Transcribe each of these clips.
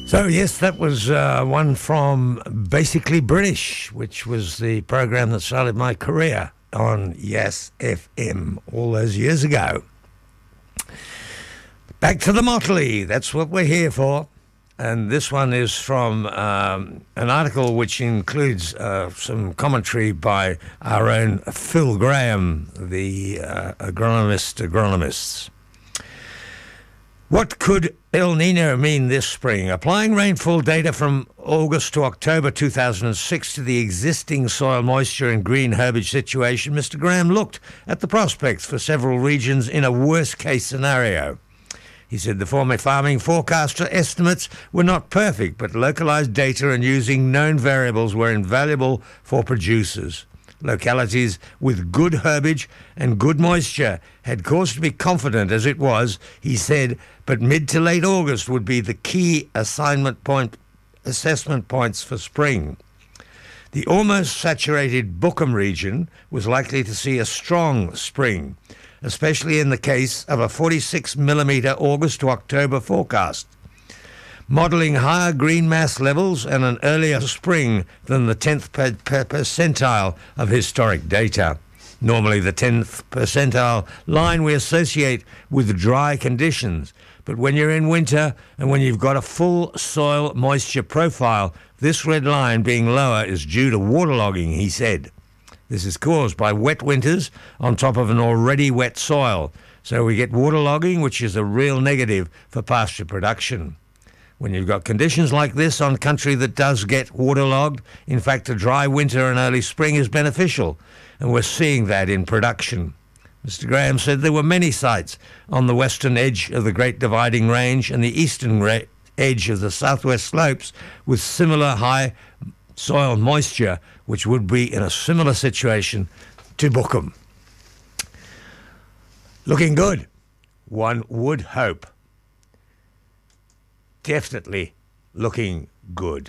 So, yes, that was one from Basically British, which was the program that started my career on Yes FM all those years ago. Back to the Motley. That's what we're here for. And this one is from an article which includes some commentary by our own Phil Graham, the agronomists. What could El Nino mean this spring? Applying rainfall data from August to October 2006 to the existing soil moisture and green herbage situation, Mr. Graham looked at the prospects for several regions in a worst-case scenario. He said the former farming forecaster estimates were not perfect, but localised data and using known variables were invaluable for producers. Localities with good herbage and good moisture had cause to be confident as it was, he said, but mid to late August would be the key assessment points for spring. The almost saturated Buckham region was likely to see a strong spring, especially in the case of a 46mm August to October forecast, modelling higher green mass levels and an earlier spring than the 10th percentile of historic data. Normally the 10th percentile line we associate with dry conditions, but when you're in winter and when you've got a full soil moisture profile, this red line being lower is due to waterlogging, he said. This is caused by wet winters on top of an already wet soil, so we get waterlogging, which is a real negative for pasture production. When you've got conditions like this on country that does get waterlogged, in fact, a dry winter and early spring is beneficial, and we're seeing that in production. Mr. Graham said there were many sites on the western edge of the Great Dividing Range and the eastern edge of the southwest slopes with similar high soil moisture, which would be in a similar situation to Buckham. Looking good, one would hope. Definitely looking good.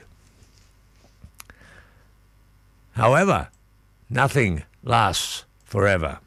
However, nothing lasts forever.